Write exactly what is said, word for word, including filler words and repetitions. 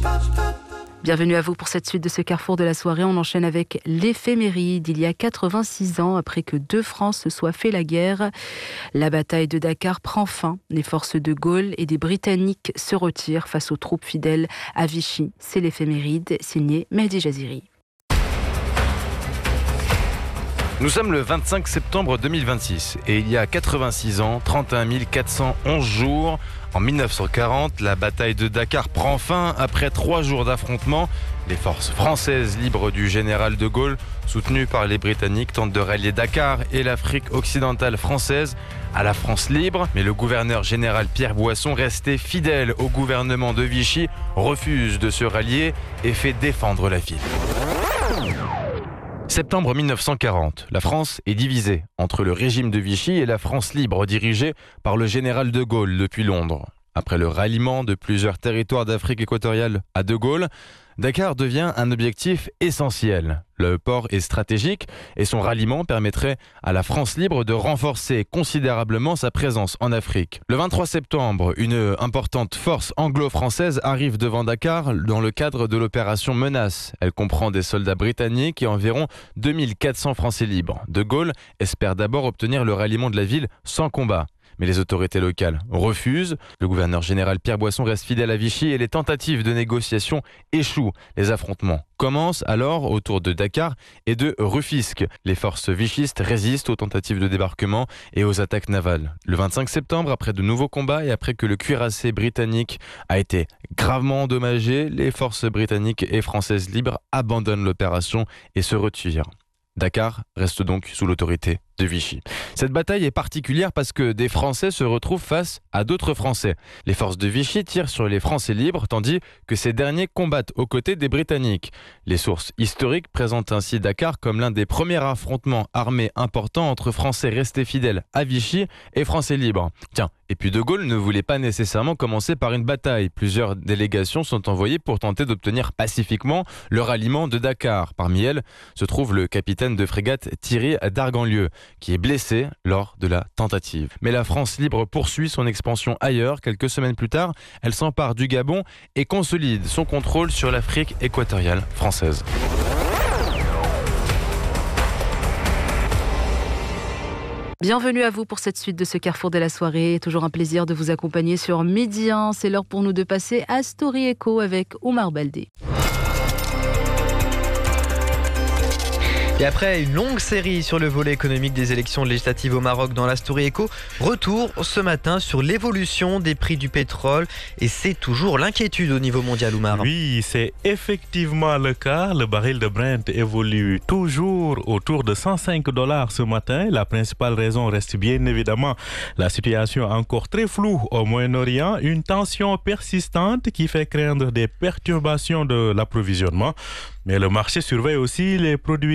Bienvenue à vous pour cette suite de ce carrefour de la soirée. On enchaîne avec l'éphéméride. Il y a quatre-vingt-six ans, après que deux France se soient fait la guerre, la bataille de Dakar prend fin. Les forces de Gaulle et des Britanniques se retirent face aux troupes fidèles à Vichy. C'est l'éphéméride, signé Mehdi Jaziri. Nous sommes le vingt-cinq septembre deux mille vingt-six et il y a quatre-vingt-six ans, trente et un mille quatre cent onze jours, en mille neuf cent quarante, la bataille de Dakar prend fin après trois jours d'affrontements. Les forces françaises libres du général de Gaulle, soutenues par les Britanniques, tentent de rallier Dakar et l'Afrique occidentale française à la France libre. Mais le gouverneur général Pierre Boisson, resté fidèle au gouvernement de Vichy, refuse de se rallier et fait défendre la ville. Septembre mille neuf cent quarante, la France est divisée entre le régime de Vichy et la France libre dirigée par le général de Gaulle depuis Londres. Après le ralliement de plusieurs territoires d'Afrique équatoriale à de Gaulle, Dakar devient un objectif essentiel. Le port est stratégique et son ralliement permettrait à la France libre de renforcer considérablement sa présence en Afrique. Le vingt-trois septembre, une importante force anglo-française arrive devant Dakar dans le cadre de l'opération Menace. Elle comprend des soldats britanniques et environ deux mille quatre cents Français libres. De Gaulle espère d'abord obtenir le ralliement de la ville sans combat. Mais les autorités locales refusent. Le gouverneur général Pierre Boisson reste fidèle à Vichy et les tentatives de négociation échouent. Les affrontements commencent alors autour de Dakar et de Rufisque. Les forces vichistes résistent aux tentatives de débarquement et aux attaques navales. Le vingt-cinq septembre, après de nouveaux combats et après que le cuirassé britannique a été gravement endommagé, les forces britanniques et françaises libres abandonnent l'opération et se retirent. Dakar reste donc sous l'autorité de Vichy. Cette bataille est particulière parce que des Français se retrouvent face à d'autres Français. Les forces de Vichy tirent sur les Français libres, tandis que ces derniers combattent aux côtés des Britanniques. Les sources historiques présentent ainsi Dakar comme l'un des premiers affrontements armés importants entre Français restés fidèles à Vichy et Français libres. Tiens, et puis de Gaulle ne voulait pas nécessairement commencer par une bataille. Plusieurs délégations sont envoyées pour tenter d'obtenir pacifiquement le ralliement de Dakar. Parmi elles se trouve le capitaine de frégate Thierry d'Arganlieu, qui est blessé lors de la tentative. Mais la France libre poursuit son expansion ailleurs. Quelques semaines plus tard, elle s'empare du Gabon et consolide son contrôle sur l'Afrique équatoriale française. Bienvenue à vous pour cette suite de ce carrefour de la soirée. Toujours un plaisir de vous accompagner sur Midi un. C'est l'heure pour nous de passer à Story Echo avec Oumar Baldé. Et après une longue série sur le volet économique des élections législatives au Maroc dans la Story Echo, retour ce matin sur l'évolution des prix du pétrole. Et c'est toujours l'inquiétude au niveau mondial, Oumar. Oui, c'est effectivement le cas. Le baril de Brent évolue toujours autour de cent cinq dollars ce matin. La principale raison reste bien évidemment la situation encore très floue au Moyen-Orient. Une tension persistante qui fait craindre des perturbations de l'approvisionnement. Mais le marché surveille aussi les produits